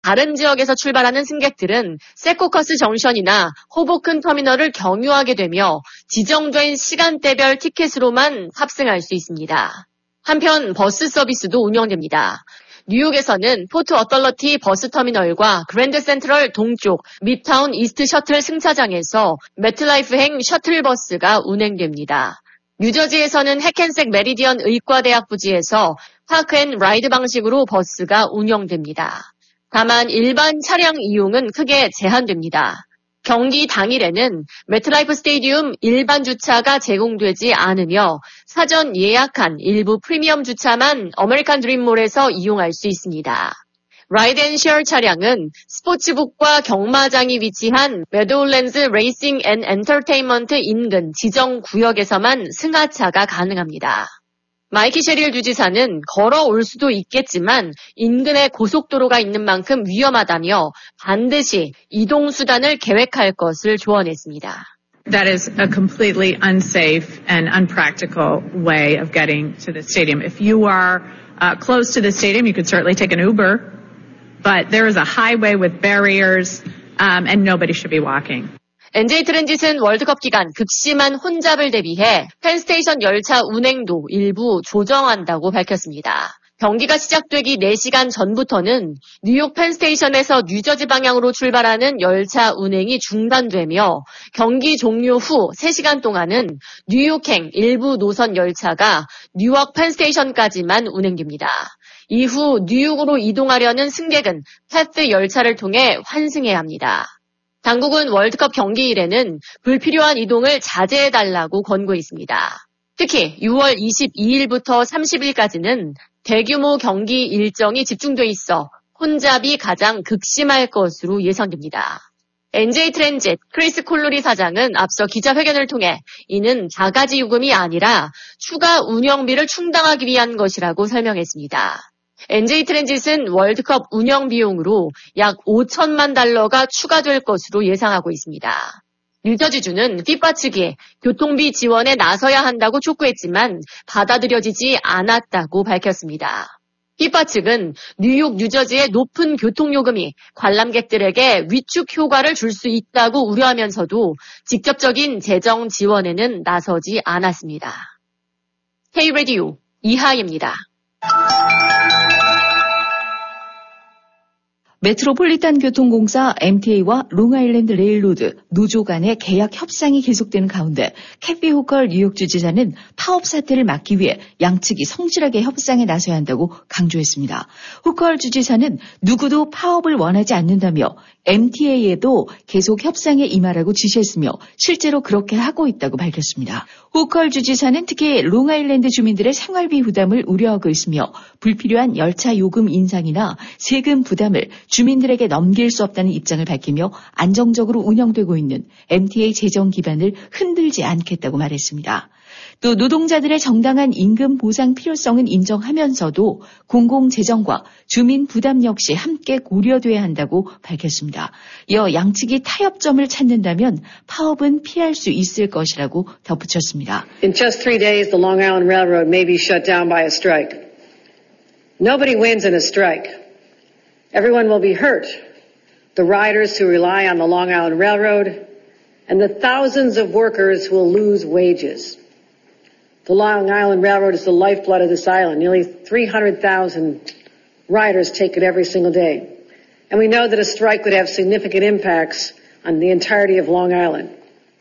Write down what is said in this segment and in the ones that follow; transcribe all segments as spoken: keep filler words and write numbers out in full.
다른 지역에서 출발하는 승객들은 세코커스 정션이나 호보큰 터미널을 경유하게 되며 지정된 시간대별 티켓으로만 탑승할 수 있습니다. 한편 버스 서비스도 운영됩니다. 뉴욕에서는 포트 어덜러티 버스 터미널과 그랜드 센트럴 동쪽 미드타운 이스트 셔틀 승차장에서 매트라이프행 셔틀버스가 운행됩니다. 뉴저지에서는 해켄색 메리디언 의과대학 부지에서 파크 앤 라이드 방식으로 버스가 운영됩니다. 다만 일반 차량 이용은 크게 제한됩니다. 경기 당일에는 매트라이프 스테디움 일반 주차가 제공되지 않으며 사전 예약한 일부 프리미엄 주차만 어메리칸 드림몰에서 이용할 수 있습니다. 라이드 앤 쉐어 차량은 스포츠북과 경마장이 위치한 메도울랜드 레이싱 앤 엔터테인먼트 인근 지정 구역에서만 승하차가 가능합니다. 마이키 셰릴 주지사는 걸어올 수도 있겠지만 인근에 고속도로가 있는 만큼 위험하다며 반드시 이동수단을 계획할 것을 조언했습니다. That is a completely unsafe and unpractical way of getting to the stadium. If you are uh, close to the stadium, you could certainly take an Uber, but there is a highway with barriers um, and nobody should be walking. 엔제이 트랜짓은 월드컵 기간 극심한 혼잡을 대비해 펜스테이션 열차 운행도 일부 조정한다고 밝혔습니다. 경기가 시작되기 네 시간 전부터는 뉴욕 펜스테이션에서 뉴저지 방향으로 출발하는 열차 운행이 중단되며 경기 종료 후 세 시간 동안은 뉴욕행 일부 노선 열차가 뉴욕 펜스테이션까지만 운행됩니다. 이후 뉴욕으로 이동하려는 승객은 패스 열차를 통해 환승해야 합니다. 당국은 월드컵 경기일에는 불필요한 이동을 자제해달라고 권고했습니다. 특히 유월 이십이일부터 삼십일까지는 대규모 경기 일정이 집중돼 있어 혼잡이 가장 극심할 것으로 예상됩니다. 엔제이 트랜짓 크리스 콜루리 사장은 앞서 기자회견을 통해 이는 바가지 요금이 아니라 추가 운영비를 충당하기 위한 것이라고 설명했습니다. 엔제이 트랜짓은 월드컵 운영 비용으로 약 오천만 달러가 추가될 것으로 예상하고 있습니다. 뉴저지주는 피파 측이 교통비 지원에 나서야 한다고 촉구했지만 받아들여지지 않았다고 밝혔습니다. 피파 측은 뉴욕, 뉴저지의 높은 교통요금이 관람객들에게 위축 효과를 줄 수 있다고 우려하면서도 직접적인 재정 지원에는 나서지 않았습니다. K-라디오 이하입니다. 메트로폴리탄 교통공사 엠티에이와 롱아일랜드 레일로드 노조 간의 계약 협상이 계속되는 가운데 캐피 호컬 뉴욕 주지사는 파업 사태를 막기 위해 양측이 성실하게 협상에 나서야 한다고 강조했습니다. 호컬 주지사는 누구도 파업을 원하지 않는다며 엠티에이에도 계속 협상에 임하라고 지시했으며 실제로 그렇게 하고 있다고 밝혔습니다. 호컬 주지사는 특히 롱아일랜드 주민들의 생활비 부담을 우려하고 있으며 불필요한 열차 요금 인상이나 세금 부담을 주민들에게 넘길 수 없다는 입장을 밝히며 안정적으로 운영되고 있는 엠티에이 재정 기반을 흔들지 않겠다고 말했습니다. 또 노동자들의 정당한 임금 보상 필요성은 인정하면서도 공공재정과 주민 부담 역시 함께 고려돼야 한다고 밝혔습니다. 이어 양측이 타협점을 찾는다면 파업은 피할 수 있을 것이라고 덧붙였습니다. In just three days, the Long Island Railroad may be shut down by a strike. Nobody wins in a strike. Everyone will be hurt. The riders who rely on the Long Island Railroad and the thousands of workers who will lose wages. The Long Island Railroad is the lifeblood of this island. Nearly three hundred thousand riders take it every single day. And we know that a strike would have significant impacts on the entirety of Long Island.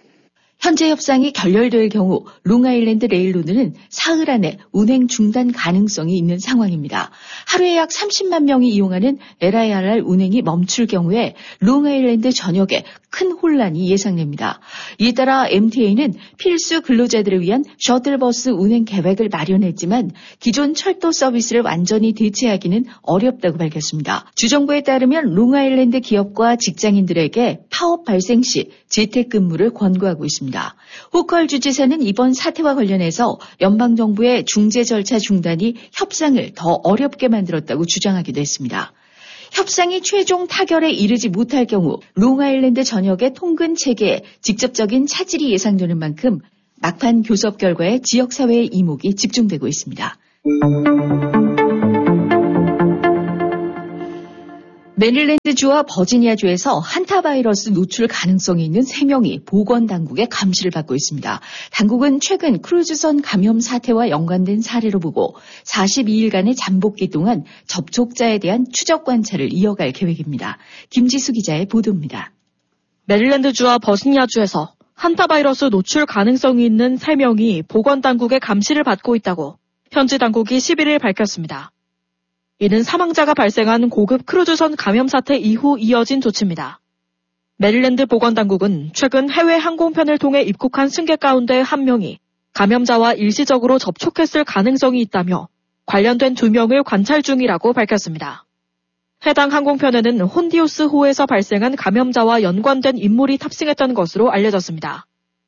현재 협상이 결렬될 경우 롱아일랜드 레일로드는 사흘 안에 운행 중단 가능성이 있는 상황입니다. 하루에 약 삼십만 명이 이용하는 엘아이알알 운행이 멈출 경우에 롱아일랜드 전역에 큰 혼란이 예상됩니다. 이에 따라 엠티에이는 필수 근로자들을 위한 셔틀버스 운행 계획을 마련했지만 기존 철도 서비스를 완전히 대체하기는 어렵다고 밝혔습니다. 주정부에 따르면 롱아일랜드 기업과 직장인들에게 파업 발생 시 재택근무를 권고하고 있습니다. 호컬 주지사는 이번 사태와 관련해서 연방정부의 중재 절차 중단이 협상을 더 어렵게 만들었다고 주장하기도 했습니다. 협상이 최종 타결에 이르지 못할 경우 롱아일랜드 전역의 통근 체계에 직접적인 차질이 예상되는 만큼 막판 교섭 결과에 지역사회의 이목이 집중되고 있습니다. 메릴랜드주와 버지니아주에서 한타바이러스 노출 가능성이 있는 세 명이 보건당국의 감시를 받고 있습니다. 당국은 최근 크루즈선 감염 사태와 연관된 사례로 보고 사십이 일간의 잠복기 동안 접촉자에 대한 추적 관찰을 이어갈 계획입니다. 김지수 기자의 보도입니다. 메릴랜드주와 버지니아주에서 한타바이러스 노출 가능성이 있는 세 명이 보건당국의 감시를 받고 있다고 현지 당국이 십일 일 밝혔습니다. 이는 사망자가 발생한 고급 크루즈선 감염 사태 이후 이어진 조치입니다. 메릴랜드 보건당국은 최근 해외 항공편을 통해 입국한 승객 가운데 한 명이 감염자와 일시적으로 접촉했을 가능성이 있다며 관련된 두 명을 관찰 중이라고 밝혔습니다. 해당 항공편에는 혼디우스호에서 발생한 감염자와 연관된 인물이 탑승했던 것으로 알려졌습니다.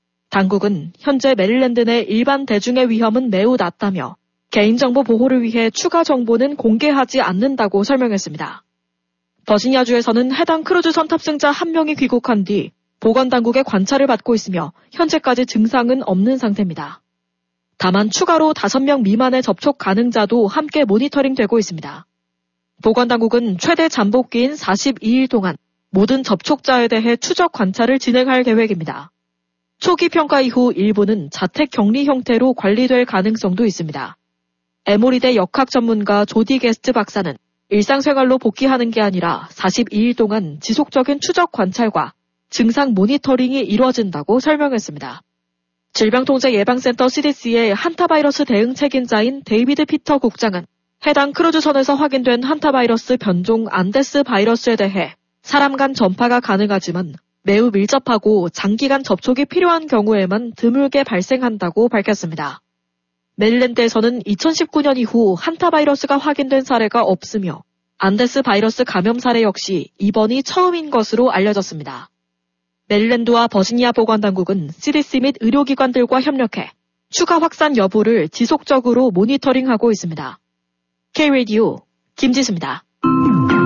당국은 현재 메릴랜드 내 일반 대중의 위험은 매우 낮다며 개인정보 보호를 위해 추가 정보는 공개하지 않는다고 설명했습니다. 버지니아주에서는 해당 크루즈선 탑승자 한 명이 귀국한 뒤 보건당국의 관찰을 받고 있으며 현재까지 증상은 없는 상태입니다. 다만 추가로 다섯 명 미만의 접촉 가능자도 함께 모니터링되고 있습니다. 보건당국은 최대 잠복기인 사십이 일 동안 모든 접촉자에 대해 추적 관찰을 진행할 계획입니다. 초기 평가 이후 일부는 자택 격리 형태로 관리될 가능성도 있습니다. 에모리대 역학 전문가 조디 게스트 박사는 일상생활로 복귀하는 게 아니라 사십이 일 동안 지속적인 추적 관찰과 증상 모니터링이 이루어진다고 설명했습니다. 질병통제예방센터 씨디씨의 한타바이러스 대응 책임자인 데이비드 피터 국장은 해당 크루즈선에서 확인된 한타바이러스 변종 안데스 바이러스에 대해 사람 간 전파가 가능하지만 매우 밀접하고 장기간 접촉이 필요한 경우에만 드물게 발생한다고 밝혔습니다. 메릴랜드에서는 이천십구 년 이후 한타바이러스가 확인된 사례가 없으며 안데스 바이러스 감염 사례 역시 이번이 처음인 것으로 알려졌습니다. 메릴랜드와 버지니아 보건당국은 씨디씨 및 의료기관들과 협력해 추가 확산 여부를 지속적으로 모니터링하고 있습니다. K-라디오 김지수입니다.